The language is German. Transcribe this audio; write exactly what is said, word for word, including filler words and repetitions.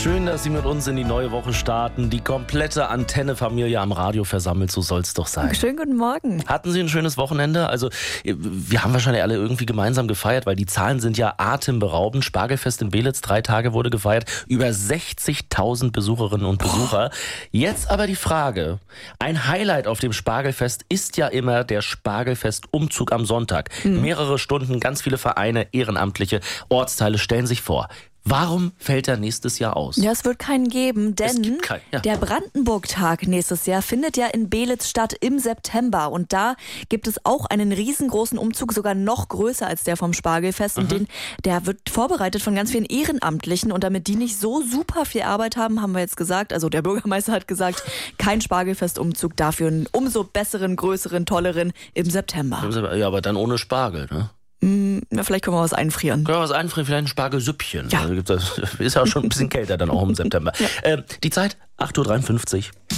Schön, dass Sie mit uns in die neue Woche starten. Die komplette Antenne-Familie am Radio versammelt, so soll es doch sein. Schönen guten Morgen. Hatten Sie ein schönes Wochenende? Also wir haben wahrscheinlich alle irgendwie gemeinsam gefeiert, weil die Zahlen sind ja atemberaubend. Spargelfest in Belitz, drei Tage wurde gefeiert. Über sechzigtausend Besucherinnen und Besucher. Jetzt aber die Frage, ein Highlight auf dem Spargelfest ist ja immer der Spargelfest-Umzug am Sonntag. Mhm. Mehrere Stunden, ganz viele Vereine, Ehrenamtliche, Ortsteile stellen sich vor. Warum fällt er nächstes Jahr aus? Ja, es wird keinen geben, denn kein, ja. der Brandenburg-Tag nächstes Jahr findet ja in Belitz statt im September. Und da gibt es auch einen riesengroßen Umzug, sogar noch größer als der vom Spargelfest. Mhm. Und den, der wird vorbereitet von ganz vielen Ehrenamtlichen. Und damit die nicht so super viel Arbeit haben, haben wir jetzt gesagt, also der Bürgermeister hat gesagt, kein Spargelfest-Umzug, dafür einen umso besseren, größeren, tolleren im September. Ja, aber dann ohne Spargel, ne? Na, vielleicht können wir was einfrieren. Können wir was einfrieren, vielleicht ein Spargelsüppchen. Ja. Also gibt's das, ist ja schon ein bisschen kälter dann auch im September. Ja. Äh, die Zeit, acht Uhr dreiundfünfzig.